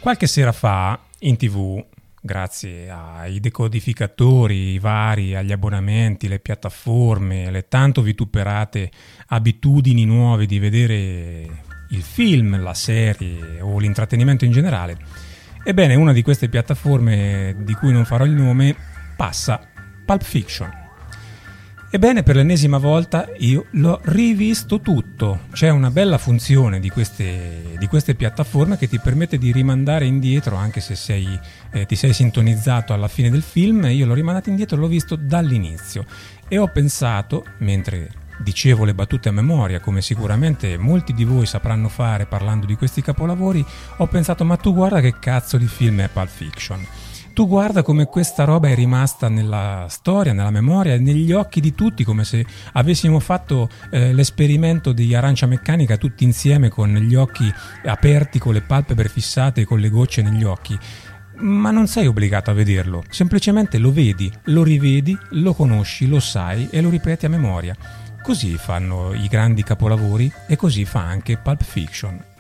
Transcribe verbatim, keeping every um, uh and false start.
Qualche sera fa, in tivù, grazie ai decodificatori vari, agli abbonamenti, le piattaforme, le tanto vituperate abitudini nuove di vedere il film, la serie o l'intrattenimento in generale, ebbene una di queste piattaforme, di cui non farò il nome, passa Pulp Fiction. Ebbene, per l'ennesima volta io l'ho rivisto tutto. C'è una bella funzione di queste, di queste piattaforme che ti permette di rimandare indietro, anche se sei, eh, ti sei sintonizzato alla fine del film. Io l'ho rimandato indietro e l'ho visto dall'inizio. E ho pensato, mentre dicevo le battute a memoria, come sicuramente molti di voi sapranno fare parlando di questi capolavori, ho pensato, ma tu guarda che cazzo di film è Pulp Fiction. Tu guarda come questa roba è rimasta nella storia, nella memoria, negli occhi di tutti, come se avessimo fatto eh, l'esperimento di arancia meccanica tutti insieme con gli occhi aperti, con le palpebre fissate, con le gocce negli occhi. Ma non sei obbligato a vederlo, semplicemente lo vedi, lo rivedi, lo conosci, lo sai e lo ripeti a memoria. Così fanno i grandi capolavori e così fa anche Pulp Fiction.